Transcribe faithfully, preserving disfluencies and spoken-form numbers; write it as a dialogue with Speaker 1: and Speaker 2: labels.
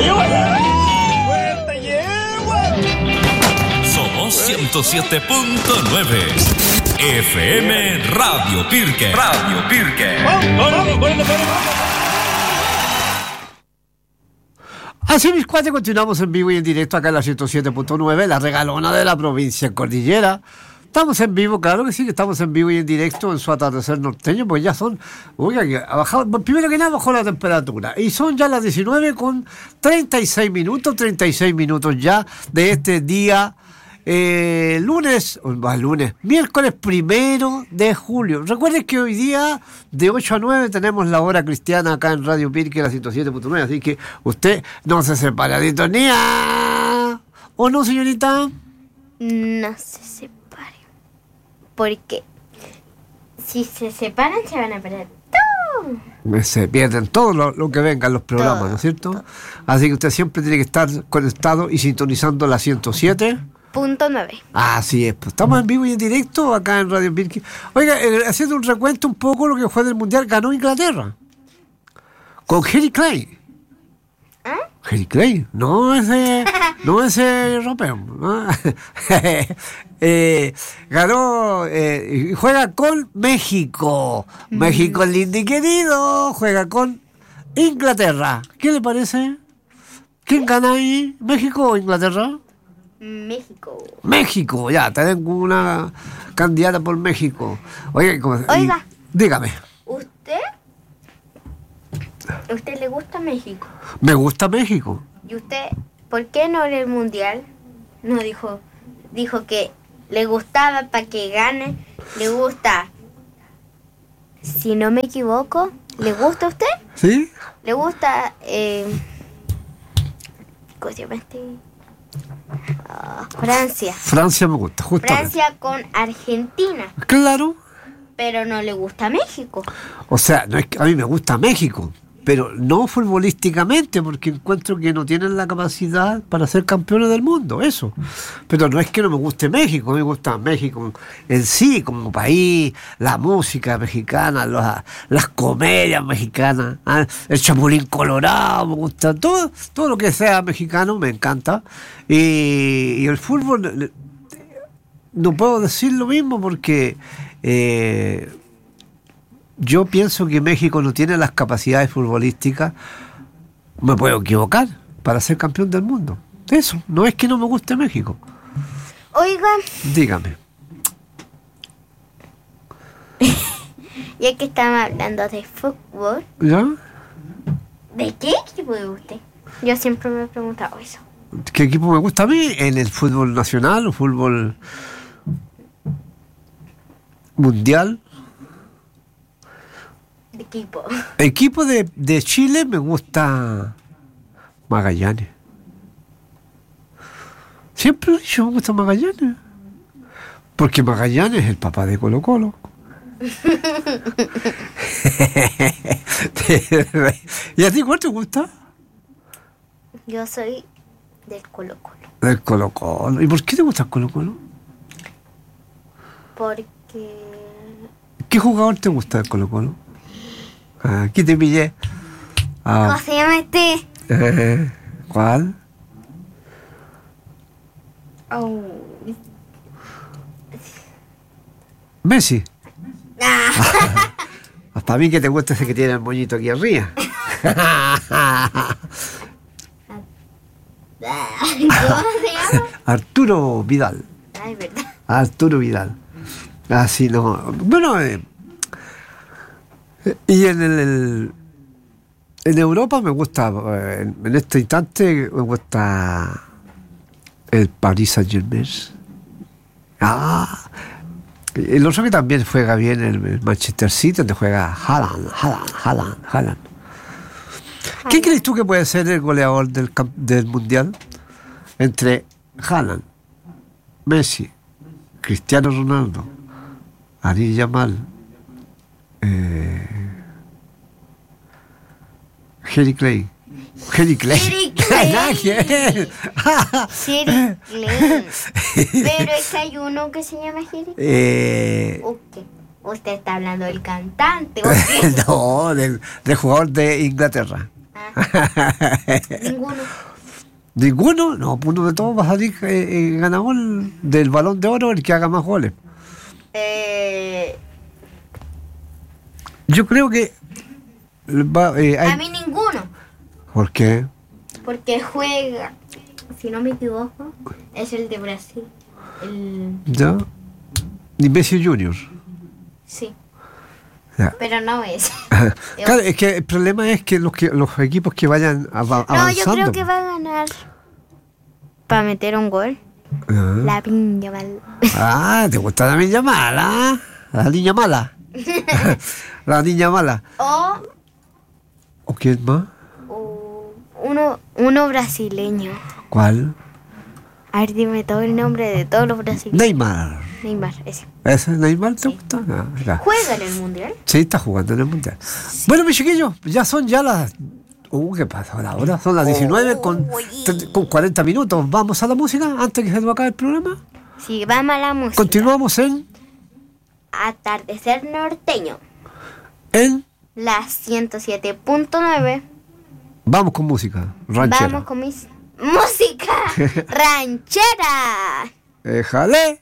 Speaker 1: Somos ciento siete punto nueve F M Radio Pirque. Radio Pirque.
Speaker 2: Así mis cuates, continuamos en vivo y en directo acá en la ciento siete punto nueve, la regalona de la provincia Cordillera. Estamos en vivo, claro que sí, que estamos en vivo y en directo en su atardecer norteño, pues ya son, oiga, que ha bajado, primero que nada bajó la temperatura, y son ya las diecinueve con treinta y seis minutos, treinta y seis minutos ya de este día, eh, lunes, o lunes, miércoles primero de julio. Recuerden que hoy día, de ocho a nueve, tenemos la hora cristiana acá en Radio Pirque, la ciento siete punto nueve, así que usted no se separa de Tonía, ¿o no, señorita?
Speaker 3: No se separa. Porque si se separan se van a perder todo.
Speaker 2: Se pierden todo lo, lo que venga en los programas, todo, ¿no es cierto? Todo. Así que usted siempre tiene que estar conectado y sintonizando la ciento siete
Speaker 3: punto nueve.
Speaker 2: Así es, pues estamos en vivo y en directo acá en Radio Pirque. Oiga, eh, haciendo un recuento un poco lo que fue del Mundial, ganó Inglaterra con Harry Clay.
Speaker 3: ¿Ah?
Speaker 2: Harry Clay, no es de, no es europeo, ¿no? eh, ganó eh, y juega con México. Mm. México lindo y querido, juega con Inglaterra. ¿Qué le parece? ¿Quién gana ahí? ¿México o Inglaterra?
Speaker 3: México.
Speaker 2: México, ya, tengo una candidata por México. Oiga, ¿cómo?
Speaker 3: Oiga.
Speaker 2: Y, dígame.
Speaker 3: ¿Usted? ¿A usted le gusta México?
Speaker 2: Me gusta México.
Speaker 3: ¿Y usted por qué no en el mundial? No dijo, dijo que le gustaba para que gane, le gusta. Si no me equivoco, ¿le gusta a usted?
Speaker 2: ¿Sí?
Speaker 3: ¿Le gusta eh, ¿cómo se llama este? Uh, Francia.
Speaker 2: Francia me gusta, justamente.
Speaker 3: Francia con Argentina.
Speaker 2: Claro.
Speaker 3: Pero no le gusta México.
Speaker 2: O sea, no es que a mí me gusta México, pero no futbolísticamente, porque encuentro que no tienen la capacidad para ser campeones del mundo, eso. Pero no es que no me guste México, a mí me gusta México en sí, como país, la música mexicana, las, las comedias mexicanas, ¿eh? El Chapulín Colorado, me gusta, todo, todo lo que sea mexicano me encanta. Y, y el fútbol, no puedo decir lo mismo porque... Eh, yo pienso que México no tiene las capacidades futbolísticas, me puedo equivocar, para ser campeón del mundo. Eso, no es que no me guste México.
Speaker 3: Oiga.
Speaker 2: Dígame.
Speaker 3: Ya que estamos hablando de fútbol.
Speaker 2: ¿Ya?
Speaker 3: ¿De qué equipo de usted? Yo siempre me he preguntado eso.
Speaker 2: ¿Qué equipo me gusta a mí? ¿En el fútbol nacional o fútbol mundial?
Speaker 3: ¿De equipo?
Speaker 2: Equipo de, de Chile me gusta Magallanes. Siempre he dicho me gusta Magallanes. Porque Magallanes es el papá de Colo Colo. ¿Y a ti cuál te gusta?
Speaker 3: Yo soy del Colo Colo.
Speaker 2: Del Colo Colo. ¿Y por qué te gusta el Colo Colo?
Speaker 3: Porque...
Speaker 2: ¿Qué jugador te gusta del Colo Colo? Aquí te pillé. Ah,
Speaker 3: ¿Cómo se llama este?
Speaker 2: Eh, ¿Cuál?
Speaker 3: Oh.
Speaker 2: Messi.
Speaker 3: Ah.
Speaker 2: Hasta a mí que te gusta ese que tiene el moñito aquí arriba.
Speaker 3: ¿Cómo se llama?
Speaker 2: Arturo Vidal.
Speaker 3: Ay, verdad.
Speaker 2: Arturo Vidal. Así no. Bueno, eh, y en el, el en Europa me gusta, eh, en este instante me gusta el Paris Saint-Germain. Ah, el otro que también juega bien el, el Manchester City, donde juega Haaland, Haaland, Haaland, Haaland. ¿Qué crees tú que puede ser el goleador del, del Mundial? Entre Haaland, Messi, Cristiano Ronaldo, Ari Yamal, eh, Harry Clay. Harry Clay.
Speaker 3: Harry Clay.
Speaker 2: Harry
Speaker 3: Clay. Pero es que hay uno que se llama Harry.
Speaker 2: Eh,
Speaker 3: Okay. Usted está hablando del cantante. Okay.
Speaker 2: no, del, del jugador de Inglaterra.
Speaker 3: Ah, Ninguno.
Speaker 2: ¿Ninguno? No, pues uno de todos va a salir eh, eh, ganador del Balón de Oro, el que haga más goles.
Speaker 3: Eh,
Speaker 2: Yo creo que va, eh, hay...
Speaker 3: a mí ninguno.
Speaker 2: ¿Por qué?
Speaker 3: Porque juega, si no me equivoco, es el de Brasil. El...
Speaker 2: ¿Ya? Ni Messi Junior.
Speaker 3: Sí,
Speaker 2: Ya.
Speaker 3: pero no es.
Speaker 2: Claro, es que el problema es que los, que, los equipos que vayan av-
Speaker 3: No, yo
Speaker 2: avanzando...
Speaker 3: creo que va a ganar para meter un gol.
Speaker 2: Ah.
Speaker 3: La piña mal.
Speaker 2: Ah, ¿te gusta la niña mala? La niña mala. La niña mala.
Speaker 3: O,
Speaker 2: ¿O quién más?
Speaker 3: o uno, uno brasileño.
Speaker 2: ¿Cuál?
Speaker 3: A ver, dime todo el nombre de todos los brasileños.
Speaker 2: Neymar.
Speaker 3: Neymar, ese.
Speaker 2: ¿Ese Neymar te gusta? Ah, ya.
Speaker 3: ¿Juega en el mundial?
Speaker 2: Sí, está jugando en el mundial. Bueno, mis chiquillos, ya son ya las. Uh, ¿qué pasa ahora? Son las diecinueve con, con cuarenta minutos. ¿Vamos a la música antes que se nos acabe el programa?
Speaker 3: Sí, vamos a la música.
Speaker 2: Continuamos en.
Speaker 3: Atardecer norteño.
Speaker 2: en
Speaker 3: La ciento siete punto nueve.
Speaker 2: Vamos con música. Ranchera.
Speaker 3: Vamos con mis música ranchera.
Speaker 2: Éjale.